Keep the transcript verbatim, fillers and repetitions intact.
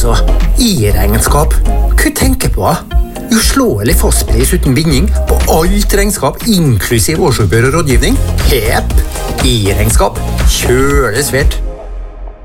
Altså, i-regnskap. Hva tenker på? Uslåelig fastpris uten binding på alt regnskap, inklusiv årsoppgjør og rådgivning. Hepp, i-regnskap. Kjøles svært.